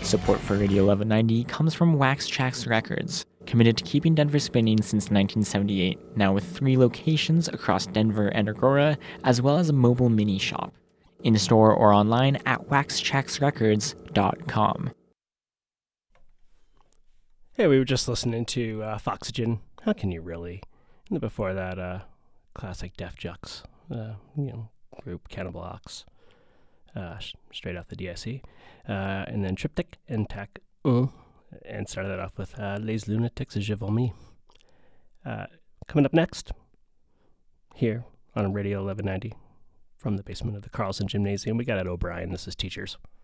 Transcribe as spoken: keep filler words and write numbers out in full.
Support for Radio eleven ninety comes from Wax Trax Records, committed to keeping Denver spinning since nineteen seventy-eight, now with three locations across Denver and Aurora, as well as a mobile mini shop. In-store or online at wax trax records dot com. Hey, we were just listening to uh, Foxygen. How can you really? And before that, uh, classic Def Jux, uh, you know, group Cannibal Ox, uh, sh- straight off the D S E. Uh, and then Triptych and Tac Un, and started that off with uh, Les Lunatics Je Vomis. Uh, coming up next, here on Radio eleven ninety, from the basement of the Carlson Gymnasium, we got Ed O'Brien. This is Teachers.